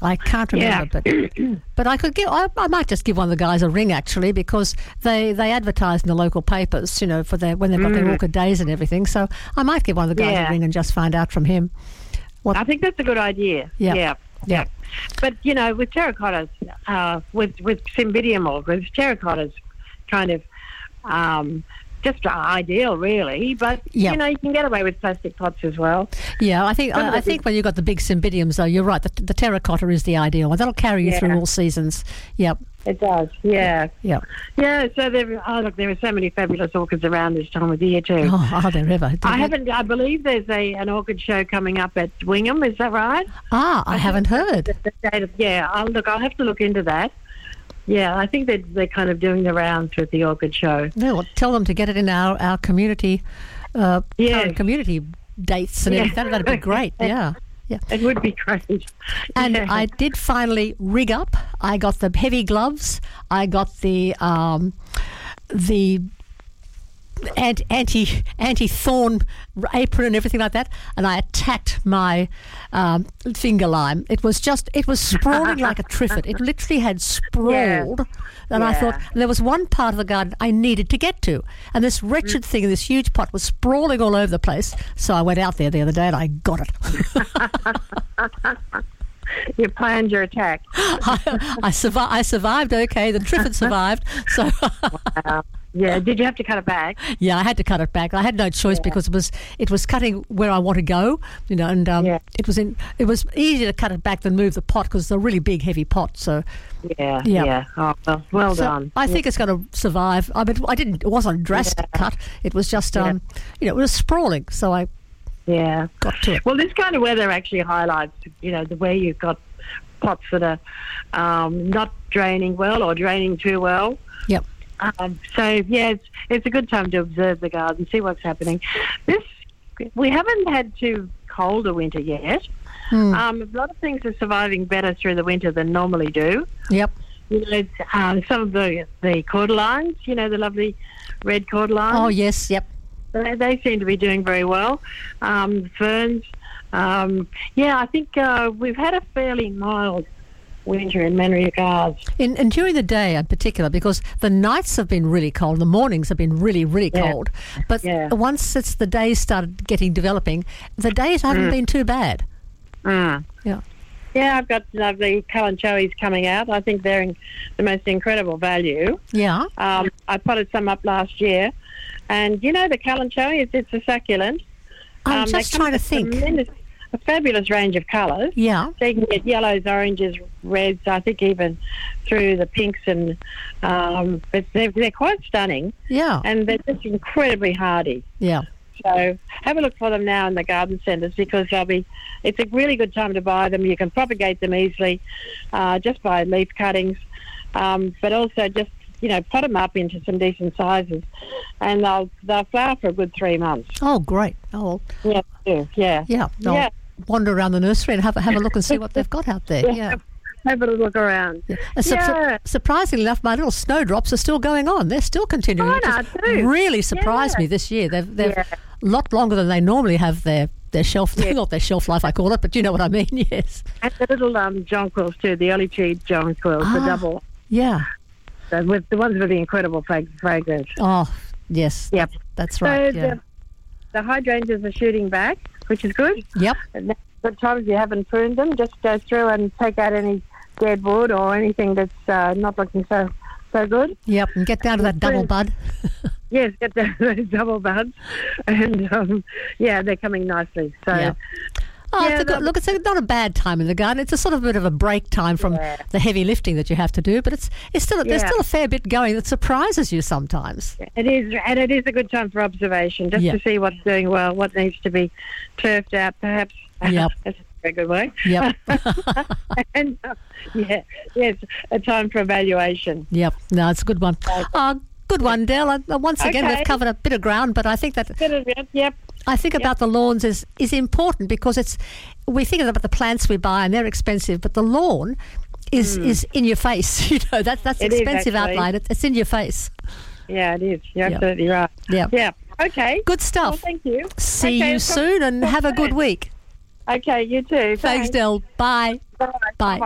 I can't remember, but I could give. I might just give one of the guys a ring actually, because they advertise in the local papers, you know, for when they've got their orchid days and everything. So I might give one of the guys a ring and just find out from him. I think that's a good idea. Yeah. But you know, with terracottas, with Cymbidium orchids, terracottas kind of just ideal, really. But you know, you can get away with plastic pots as well. Yeah, I think when you've got the big Cymbidiums, though, you're right. The terracotta is the ideal one. That'll carry you through all seasons. Yep. It does. Yeah. Yeah. Yeah. So there are so many fabulous orchids around this time of the year too. Oh, are there ever? I believe there's an orchid show coming up at Wingham. Is that right? I haven't heard. I'll have to look into that. Yeah, I think they're kind of doing the rounds with the orchid show. Well, tell them to get it in our community, community dates and everything. That'd be great. Yeah. It would be great. And I did finally rig up. I got the heavy gloves. I got the anti-thorn apron and everything like that, and I attacked my finger lime. It was sprawling like a triffid. It literally had sprawled, and I thought there was one part of the garden I needed to get to, and this wretched thing in this huge pot was sprawling all over the place. So I went out there the other day and I got it. You planned your attack. I survived. Okay, the triffid survived. So. Wow. Yeah, did you have to cut it back? Yeah, I had to cut it back. I had no choice because it was cutting where I want to go, you know, and it was easier to cut it back than move the pot because it's a really big, heavy pot. So yeah. Oh, well done. I think it's going to survive. I mean, it wasn't a drastic cut. It was just you know, it was sprawling. So I got to it. Well, this kind of weather actually highlights, you know, the way you've got pots that are not draining well or draining too well. Yep. It's a good time to observe the garden, see what's happening. We haven't had too cold a winter yet. A lot of things are surviving better through the winter than normally do. Yep. You know, some of the cordylines, you know, the lovely red cordylines. Oh yes, yep. They seem to be doing very well. Ferns. I think we've had a fairly mild winter in many regards. And during the day in particular, because the nights have been really cold, the mornings have been really, really cold. But once the days started developing, the days haven't been too bad. Yeah, I've got lovely Kalanchoes coming out. I think they're the most incredible value. Yeah. I potted some up last year. And, you know, the Kalanchoe, it's a succulent. I'm just trying to think. A fabulous range of colours. Yeah. So you can get yellows, oranges, reds, I think even through the pinks, and but they're quite stunning. Yeah. And they're just incredibly hardy. Yeah. So have a look for them now in the garden centres, because it's a really good time to buy them. You can propagate them easily just by leaf cuttings, but also just, you know, pot them up into some decent sizes, and they'll flower for a good 3 months. Oh, great. Oh, yeah. I'll wander around the nursery and have a look and see what they've got out there. Yeah. Have a look around. Surprisingly enough, my little snowdrops are still going on. They're still continuing. Really surprised me this year. They've a lot longer than they normally have their shelf, not their shelf life, I call it, but you know what I mean. Yes. And the little jonquils too, the early tree jonquils, the double. Yeah. So with the ones with the incredible fragrance. Oh, yes. Yep. That's right. So the hydrangeas are shooting back, which is good. Yep. And good times if you haven't pruned them, just go through and take out any dead wood or anything that's not looking so good. Yep, and get down to that double bud. Yes, get down to those double buds. And, they're coming nicely. So. Yeah. Oh, it's not a bad time in the garden. It's a sort of bit of a break time from the heavy lifting that you have to do, but there's still a fair bit going that surprises you sometimes. It is, and it is a good time for observation, just to see what's doing well, what needs to be turfed out, perhaps. Yep. That's a very good way. Yep. And yes, a time for evaluation. Yep. No, it's a good one. Good one, Del. Once again, we've covered a bit of ground, but I think that. Yep. I think about the lawns is important, because we think about the plants we buy and they're expensive, but the lawn is in your face. You know, that's expensive outlay. It's in your face. Yeah, it is. You're absolutely right. Yeah. Yeah. Okay. Good stuff. Well, thank you. See you soon, and have a good week. Okay, you too. Thanks, Del. Bye. Bye. Bye.